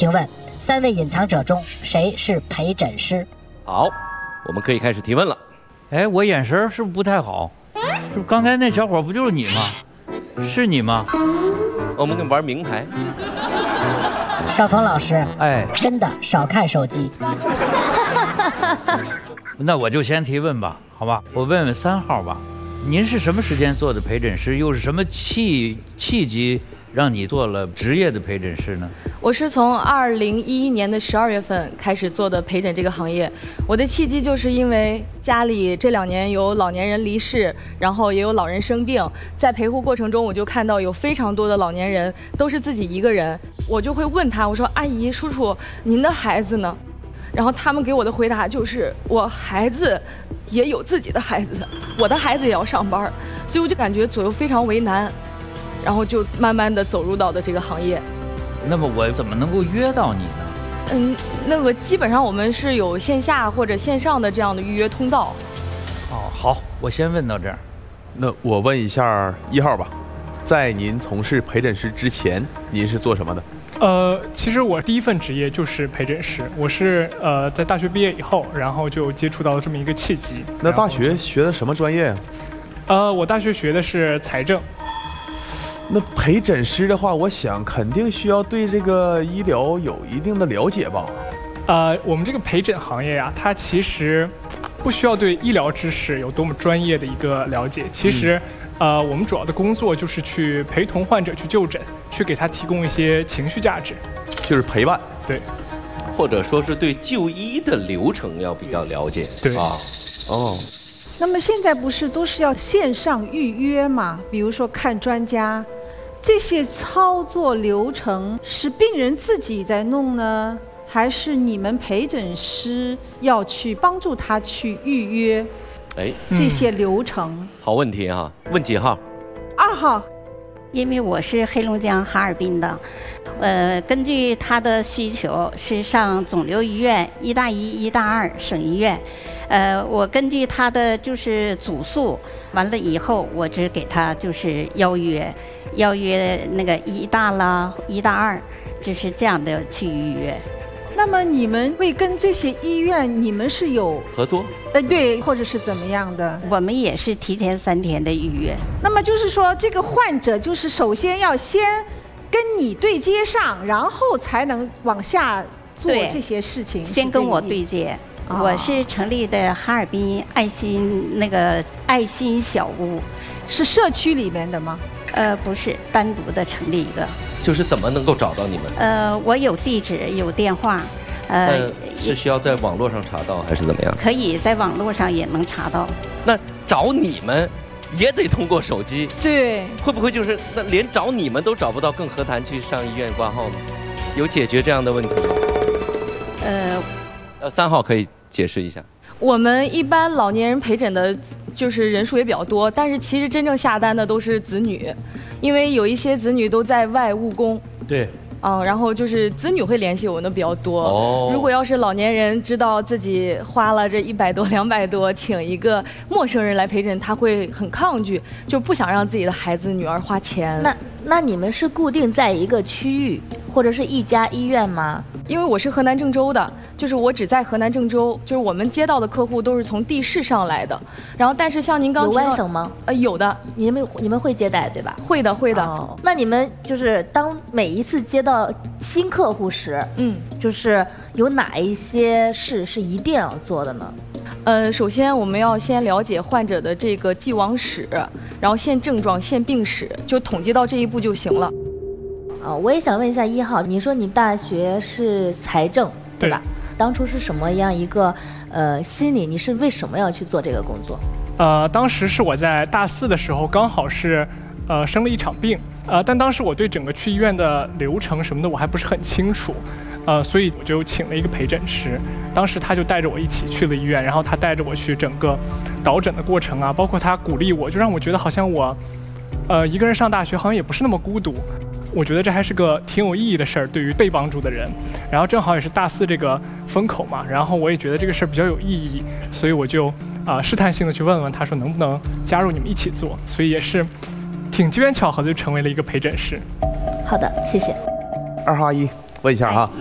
请问3位隐藏者中谁是陪诊师？ 好，我们可以开始提问了。 哎，我眼神是不是不太好？是不是刚才那小伙不就是你吗？是你吗？ 我们玩名牌。 邵峰老师， 哎， 真的少看手机。 那我就先提问吧，好吧？我问问3号吧，您是什么时间做的陪诊师？又是什么契机让你做了职业的陪诊师呢？ 我是从2011年的12月份开始做的陪诊这个行业。我的契机就是因为家里这2年有老年人离世，然后也有老人生病，在陪护过程中我就看到有非常多的老年人都是自己一个人，我就会问他，我说阿姨叔叔您的孩子呢？然后他们给我的回答就是我孩子也有自己的孩子，我的孩子也要上班，所以我就感觉左右非常为难，然后就慢慢的走入到的这个行业。 那么我怎么能够约到你呢？ 那个基本上我们是有线下或者线上的这样的预约通道。 哦，好，我先问到这儿。 那我问一下1号吧，在您从事陪诊师之前，您是做什么的？ 其实我第一份职业就是陪诊师，我是在大学毕业以后，然后就接触到了这么一个契机。 那大学学的什么专业啊？ 我大学学的是财政。 那陪诊师的话，我想肯定需要对这个医疗有一定的了解吧？ 我们这个陪诊行业呀，它其实不需要对医疗知识有多么专业的一个了解。其实，我们主要的工作就是去陪同患者去就诊，去给他提供一些情绪价值， 就是陪伴。 对， 或者说是对就医的流程要比较了解。 对啊，哦。 那么现在不是都是要线上预约吗？比如说看专家，这些操作流程是病人自己在弄呢，还是你们陪诊师要去帮助他去预约？这些流程。 好问题哈，问几号 ？2号。 因为我是黑龙江哈尔滨的，根据他的需求是上肿瘤医院、医大1、医大2省医院，我根据他的就是主诉，完了以后我只给他就是邀约那个医大啦、医大2，就是这样的去预约。 那么你们会跟这些医院，你们是有合作？ 对，或者是怎么样的？ 我们也是提前3天的预约。 那么就是说，这个患者就是首先要先跟你对接上，然后才能往下做这些事情。 先跟我对接。我是成立的哈尔滨爱心小屋， 是社区里面的吗？ 不是，单独的成立一个。 就是怎么能够找到你们？ 我有地址，有电话。 是需要在网络上查到还是怎么样？ 可以在网络上也能查到。 那找你们也得通过手机。 对。 会不会就是那连找你们都找不到，更何谈去上医院挂号呢？有解决这样的问题吗？3号可以解释一下。 我们一般老年人陪诊的就是人数也比较多，但是其实真正下单的都是子女，因为有一些子女都在外务工。 对。 然后就是子女会联系我们的比较多。如果要是老年人知道自己花了这100多、200多，请一个陌生人来陪诊，他会很抗拒，就不想让自己的孩子女儿花钱。 那你们是固定在一个区域，或者是一家医院吗？ 因为我是河南郑州的，就是我只在河南郑州，就是我们接到的客户都是从地市上来的。然后，但是像您刚有外省吗？ 有的。 你们会接待对吧？ 会的。 那你们就是当每一次接到新客户时，就是有哪一些事是一定要做的呢？ 首先我们要先了解患者的这个既往史，然后现症状、现病史，就统计到这一步就行了。 我也想问一下1号，你说你大学是财政，对吧？当初是什么样一个心理？你是为什么要去做这个工作？ 当时是我在大4的时候，刚好是生了一场病，但当时我对整个去医院的流程什么的我还不是很清楚，所以我就请了一个陪诊师。当时他就带着我一起去了医院，然后他带着我去整个导诊的过程啊，包括他鼓励我，就让我觉得好像我一个人上大学好像也不是那么孤独。我觉得这还是个挺有意义的事儿，对于被帮助的人。然后正好也是大4这个风口嘛，然后我也觉得这个事儿比较有意义，所以我就试探性的去问问他，说能不能加入你们一起做。所以也是挺机缘巧合的就成为了一个陪诊师。 好的，谢谢。 2号阿姨问一下哈。